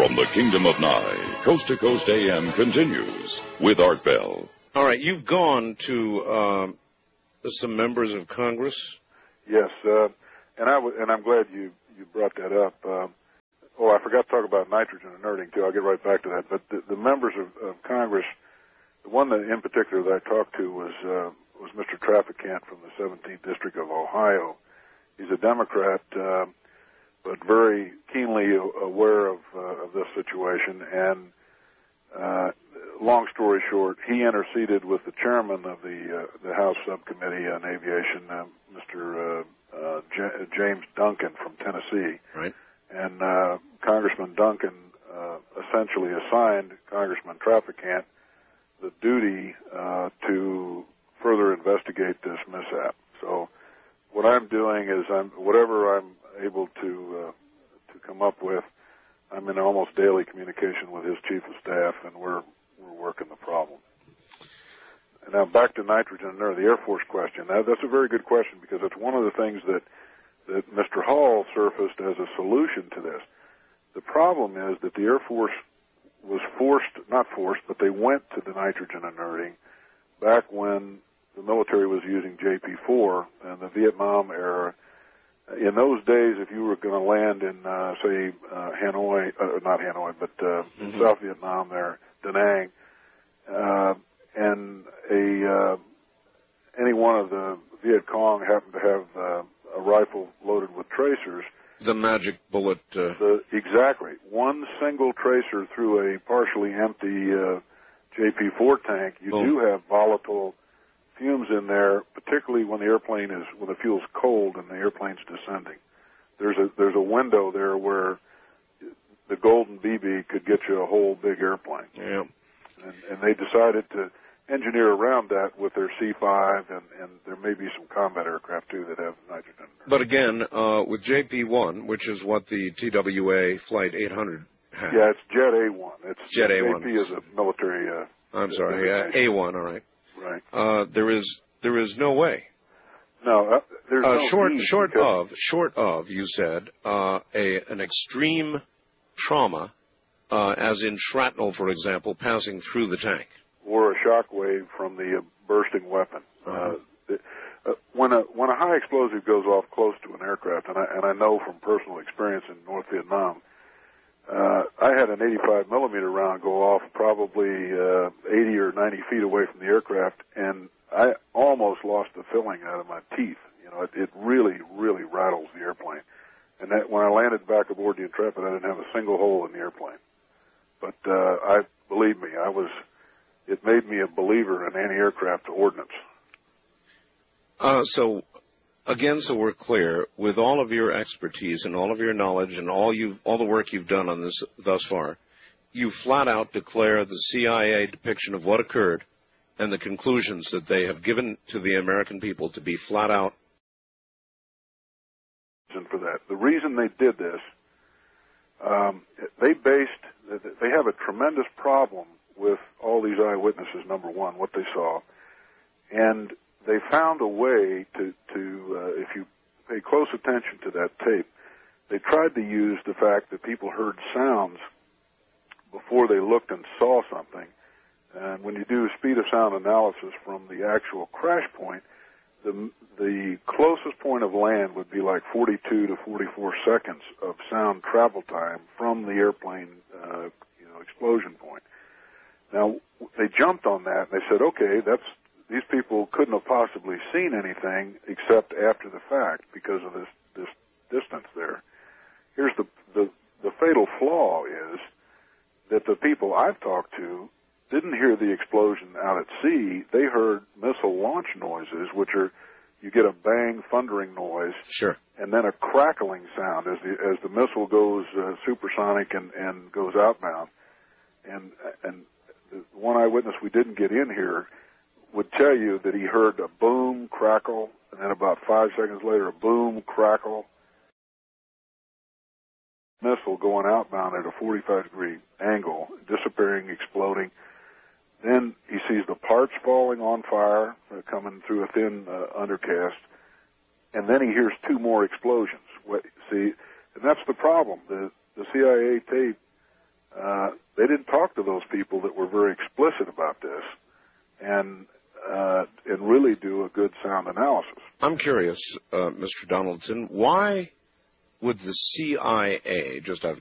From the Kingdom of Nye, Coast to Coast AM continues with Art Bell. All right, you've gone to some members of Congress. Yes, and I'm glad you brought that up. I forgot to talk about nitrogen inerting too. I'll get right back to that. But the members of Congress, the one that in particular that I talked to was Mr. Traficant from the 17th District of Ohio. He's a Democrat, but very keenly aware of this situation. And long story short, he interceded with the chairman of the House Subcommittee on Aviation, Mr. James Duncan from Tennessee. Right. And Congressman Duncan essentially assigned Congressman Traficant the duty to further investigate this mishap. So what I'm doing is whatever I'm able to come up with, I'm in almost daily communication with his chief of staff, and we're working the problem. And now back to nitrogen and the Air Force question. Now, that's a very good question because it's one of the things that Mr. Hall surfaced as a solution to this. The problem is that the Air Force was but they went to the nitrogen inerting back when the military was using JP-4 and the Vietnam era. In those days, if you were going to land in, say, Hanoi, not Hanoi, but in South Vietnam there, Da Nang, and any one of the Viet Cong happened to have a rifle loaded with tracers. The magic bullet. Exactly. One single tracer through a partially empty JP-4 tank, you do have volatile fumes in there, particularly when the fuel's cold and the airplane's descending. There's a window there where the Golden BB could get you a whole big airplane. Yeah. And they decided to engineer around that with their C-5, and there may be some combat aircraft, too, that have nitrogen. But again, with JP-1, which is what the TWA Flight 800 had. Yeah, it's Jet A-1. It's Jet A-1. JP is a military... I'm sorry, A-1, all right. Right. There is no way. No, there's no short of, you said, an extreme trauma, as in shrapnel, for example, passing through the tank. Or a shock wave from the bursting weapon. When a high explosive goes off close to an aircraft, and I know from personal experience in North Vietnam, I had an 85 millimeter round go off probably 80 or 90 feet away from the aircraft, and I almost lost the filling out of my teeth. You know, it really, really rattles the airplane. And that when I landed back aboard the Intrepid, I didn't have a single hole in the airplane. But believe me, it made me a believer in anti-aircraft ordnance. So we're clear, with all of your expertise and all of your knowledge and all the work you've done on this thus far, you flat out declare the CIA depiction of what occurred and the conclusions that they have given to the American people to be flat out. For that, the reason they did this, they have a tremendous problem with all these eyewitnesses, number one, what they saw. And they found a way to if you pay close attention to that tape, they tried to use the fact that people heard sounds before they looked and saw something. And when you do speed of sound analysis from the actual crash point, the closest point of land would be like 42 to 44 seconds of sound travel time from the airplane explosion point. Now, they jumped on that, and they said, okay, these people couldn't have possibly seen anything except after the fact because of this distance there. Here's the fatal flaw is that the people I've talked to didn't hear the explosion out at sea. They heard missile launch noises, which are, you get a bang, thundering noise, sure, and then a crackling sound as the missile goes supersonic and goes outbound. And the one eyewitness we didn't get in here would tell you that he heard a boom, crackle, and then about 5 seconds later, a boom, crackle. Missile going outbound at a 45-degree angle, disappearing, exploding. Then he sees the parts falling on fire, coming through a thin undercast, and then he hears two more explosions. And that's the problem. The CIA tape they didn't talk to those people that were very explicit about this and really do a good, sound analysis. I'm curious, Mr. Donaldson, why would the CIA, just out of